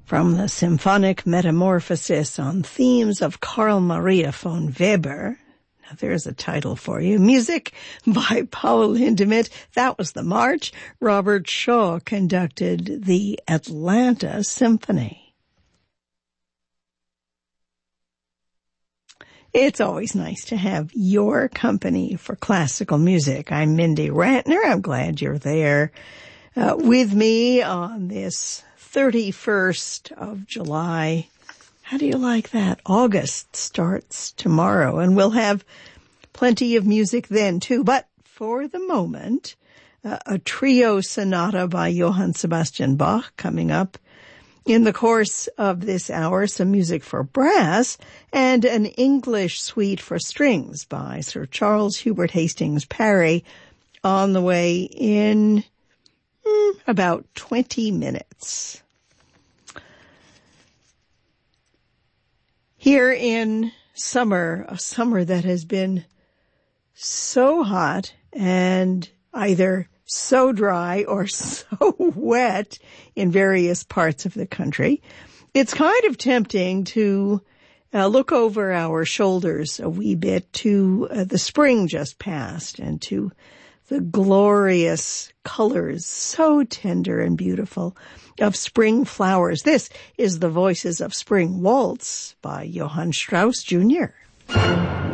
From the Symphonic Metamorphosis on Themes of Carl Maria von Weber. Now there's a title for you. Music by Paul Hindemith. That was the March. Robert Shaw conducted the Atlanta Symphony. It's always nice to have your company for classical music. I'm Mindy Rantner. I'm glad you're there with me on this 31st of July. How do you like that? August starts tomorrow, and we'll have plenty of music then too. But for the moment, a trio sonata by Johann Sebastian Bach coming up. In the course of this hour, some music for brass and an English suite for strings by Sir Charles Hubert Hastings Parry on the way in about 20 minutes. Here in summer, a summer that has been so hot and either so dry or so wet in various parts of the country, it's kind of tempting to look over our shoulders a wee bit to the spring just passed and to the glorious colors, so tender and beautiful, of spring flowers. This is the Voices of Spring Waltz by Johann Strauss Jr.